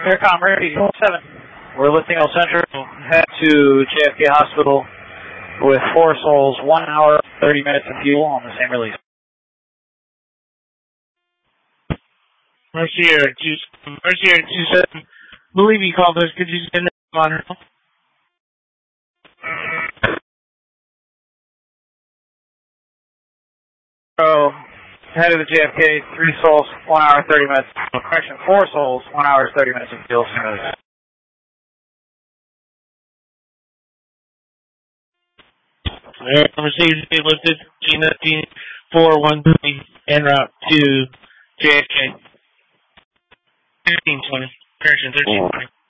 Aircom ready, 7. We're lifting El Centro, head to JFK Hospital with 4 souls, 1 hour, 30 minutes of fuel on the same release. Mercy Air 27. Believe you called us. Could you send that on her? So, head of the JFK, 3 souls, 1 hour, 30 minutes. Correction, 4 souls, 1 hour, 30 minutes of fuel. Received lifted G19-413 en route to JFK. 1320. Correction, 1320.